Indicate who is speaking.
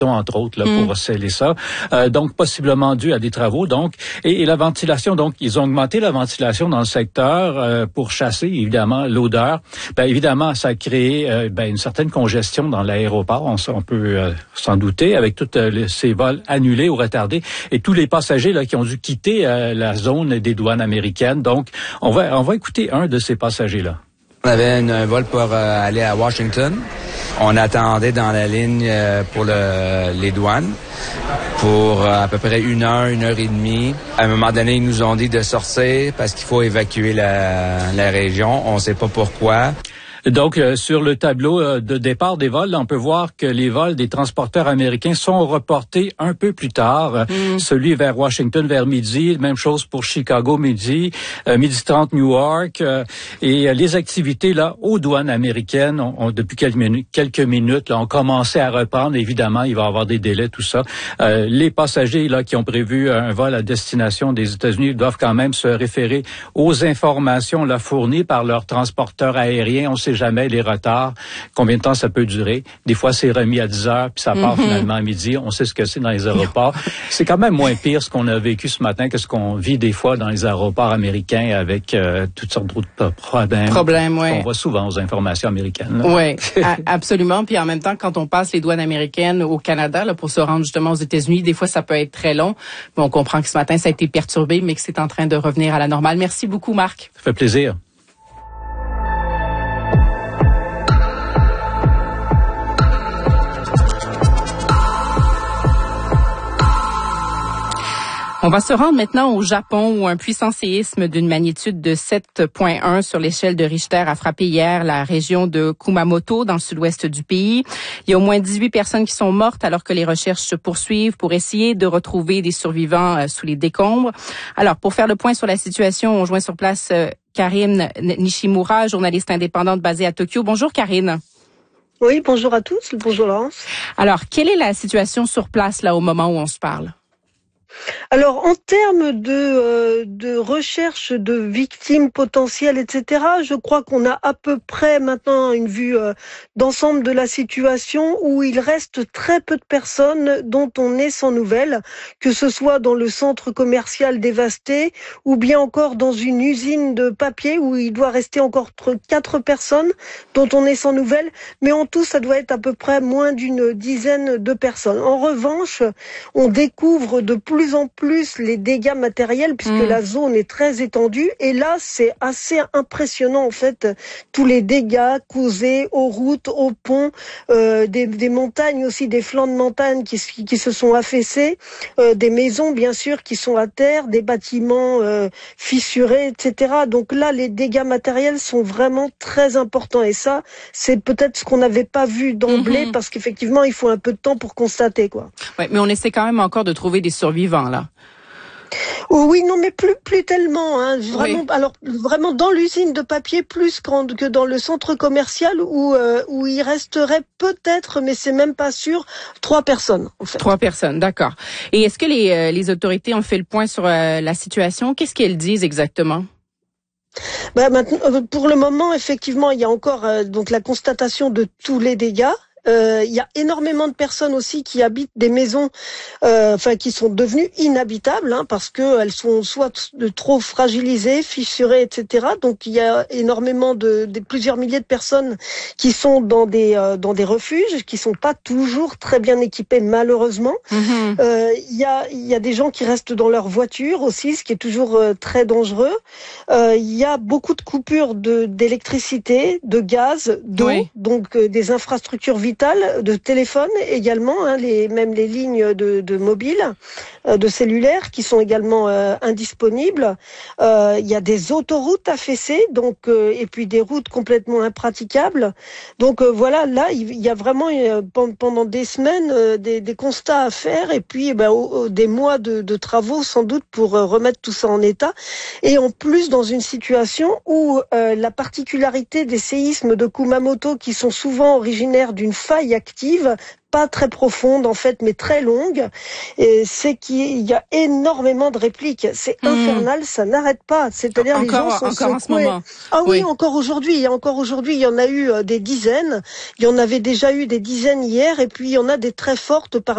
Speaker 1: entre autres, là, pour sceller ça. Donc, possiblement dû à des travaux. Donc, et la ventilation, donc, ils ont augmenté la ventilation dans le secteur pour chasser, évidemment, l'odeur. Ben, évidemment, ça a créé une certaine congestion dans l'aéroport. On peut s'en douter, avec tous ces vols annulés ou retardés. Et tous les passagers là qui ont dû quitter la zone des douanes américaines. Donc, on va écouter un de ces passagers-là.
Speaker 2: On avait un vol pour aller à Washington. On attendait dans la ligne pour les douanes pour à peu près 1 heure, 1 heure et demie. À un moment donné, ils nous ont dit de sortir parce qu'il faut évacuer la région. On ne sait pas pourquoi.
Speaker 1: Donc, sur le tableau de départ des vols, on peut voir que les vols des transporteurs américains sont reportés un peu plus tard. Celui vers Washington vers midi, même chose pour Chicago midi 30 Newark. Et les activités là aux douanes américaines depuis quelques minutes là, ont commencé à reprendre. Évidemment, il va y avoir des délais, tout ça. Les passagers là qui ont prévu un vol à destination des États-Unis doivent quand même se référer aux informations là fournies par leurs transporteurs aériens. On sait jamais les retards, combien de temps ça peut durer. Des fois, c'est remis à 10 heures, puis ça part finalement à midi. On sait ce que c'est dans les aéroports. C'est quand même moins pire ce qu'on a vécu ce matin que ce qu'on vit des fois dans les aéroports américains avec toutes sortes d'autres problèmes
Speaker 3: ouais.
Speaker 1: qu'on voit souvent aux informations américaines.
Speaker 3: Oui, absolument. Puis en même temps, quand on passe les douanes américaines au Canada là, pour se rendre justement aux États-Unis, des fois, ça peut être très long. Mais on comprend que ce matin, ça a été perturbé, mais que c'est en train de revenir à la normale. Merci beaucoup, Marc.
Speaker 1: Ça fait plaisir.
Speaker 3: On va se rendre maintenant au Japon où un puissant séisme d'une magnitude de 7,1 sur l'échelle de Richter a frappé hier la région de Kumamoto dans le sud-ouest du pays. Il y a au moins 18 personnes qui sont mortes alors que les recherches se poursuivent pour essayer de retrouver des survivants sous les décombres. Alors, pour faire le point sur la situation, on joint sur place Karine Nishimura, journaliste indépendante basée à Tokyo. Bonjour Karine.
Speaker 4: Oui, bonjour à tous. Bonjour Laurence.
Speaker 3: Alors, quelle est la situation sur place là au moment où on se parle?
Speaker 4: Alors, en termes de recherche de victimes potentielles, etc., je crois qu'on a à peu près maintenant une vue d'ensemble de la situation où il reste très peu de personnes dont on est sans nouvelles, que ce soit dans le centre commercial dévasté ou bien encore dans une usine de papier où il doit rester encore 4 personnes dont on est sans nouvelles. Mais en tout, ça doit être à peu près moins d'une dizaine de personnes. En revanche, on découvre de plus en plus les dégâts matériels puisque la zone est très étendue et là c'est assez impressionnant en fait, tous les dégâts causés aux routes, aux ponts, des montagnes aussi, des flancs de montagnes qui se sont affaissés, des maisons bien sûr qui sont à terre, des bâtiments fissurés, etc. Donc là les dégâts matériels sont vraiment très importants et ça c'est peut-être ce qu'on n'avait pas vu d'emblée parce qu'effectivement il faut un peu de temps pour constater quoi.
Speaker 3: Ouais, mais on essaie quand même encore de trouver des survivants là.
Speaker 4: Oui, non, mais plus tellement, hein. Vraiment, oui. Alors vraiment dans l'usine de papier plus que dans le centre commercial où il resterait peut-être, mais c'est même pas sûr, 3 personnes. En fait.
Speaker 3: 3 personnes, d'accord. Et est-ce que les autorités ont fait le point sur la situation? Qu'est-ce qu'elles disent exactement?
Speaker 4: Maintenant, pour le moment, effectivement, il y a encore donc la constatation de tous les dégâts. Il y a énormément de personnes aussi qui habitent des maisons, qui sont devenues inhabitables, hein, parce que elles sont soit trop fragilisées, fissurées, etc. Donc il y a énormément de plusieurs milliers de personnes qui sont dans des refuges, qui sont pas toujours très bien équipés malheureusement. Il y a des gens qui restent dans leur voiture aussi, ce qui est toujours très dangereux. Il y a beaucoup de coupures d'électricité, de gaz, d'eau, donc des infrastructures vitales, de téléphone également, hein, même les lignes de mobile, de cellulaire qui sont également indisponibles. Il y a des autoroutes affaissées, donc et puis des routes complètement impraticables. Donc voilà, là il y a vraiment pendant des semaines des constats à faire et puis des mois de travaux sans doute pour remettre tout ça en état. Et en plus dans une situation où la particularité des séismes de Kumamoto qui sont souvent originaires d'une faille active, pas très profonde en fait, mais très longue, et c'est qu'il y a énormément de répliques. C'est infernal, ça n'arrête pas. C'est-à-dire les gens sont
Speaker 3: encore en ce moment.
Speaker 4: Ah oui, encore aujourd'hui. Il y en a eu des dizaines. Il y en avait déjà eu des dizaines hier, et puis il y en a des très fortes par